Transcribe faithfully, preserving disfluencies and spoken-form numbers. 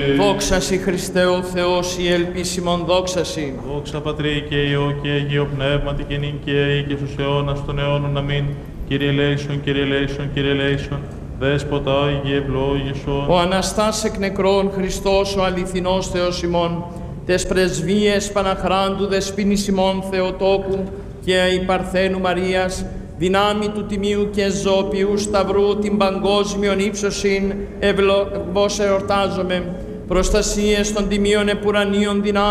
Δόξα σοι Χριστέ ο Θεός, η ελπίσιμον δόξα σοι. Δόξα Πατρί και Υιό και Αγίο Πνεύματι και νυν και αεί και στους αιώνας των αιώνων. Αμήν. Κύριε ελέησον, Κύριε ελέησον, Κύριε ελέησον. Δέσποτα Άγιε ευλόγησον. Ο Αναστάς εκ νεκρών Χριστός, ο αληθινός Θεός ημών, τες πρεσβείες Παναχράντου Δεσποίνης ημών Θεοτόκου και η Παρθένου Μαρίας, δυνάμει του Τιμίου και Ζώπιου Σταυρού την παγκόσμιον ύψωσιν ευλογώς εορτάζομαι, προστασίες των τιμίων επουρανίων δυνάμεων